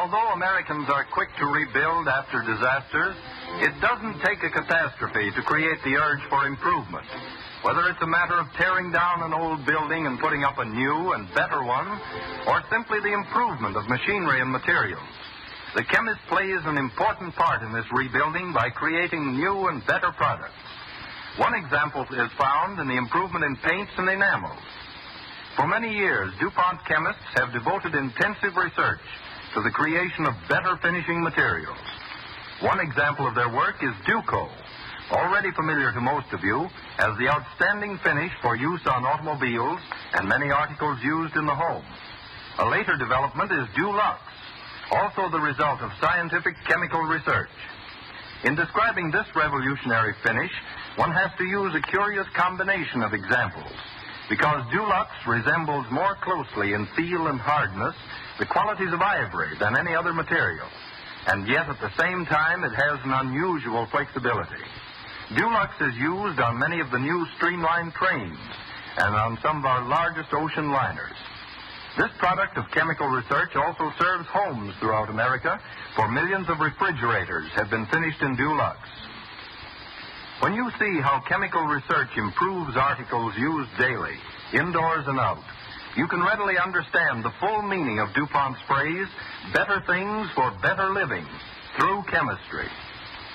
although Americans are quick to rebuild after disasters, it doesn't take a catastrophe to create the urge for improvement. Whether it's a matter of tearing down an old building and putting up a new and better one, or simply the improvement of machinery and materials, the chemist plays an important part in this rebuilding by creating new and better products. One example is found in the improvement in paints and enamels. For many years, DuPont chemists have devoted intensive research to the creation of better finishing materials. One example of their work is Duco, already familiar to most of you as the outstanding finish for use on automobiles and many articles used in the home. A later development is Dulux, also the result of scientific chemical research. In describing this revolutionary finish, one has to use a curious combination of examples, because Dulux resembles more closely in feel and hardness the qualities of ivory than any other material, and yet at the same time it has an unusual flexibility. Dulux is used on many of the new streamlined trains and on some of our largest ocean liners. This product of chemical research also serves homes throughout America, for millions of refrigerators have been finished in Dulux. When you see how chemical research improves articles used daily, indoors and out, you can readily understand the full meaning of DuPont's phrase, better things for better living, through chemistry.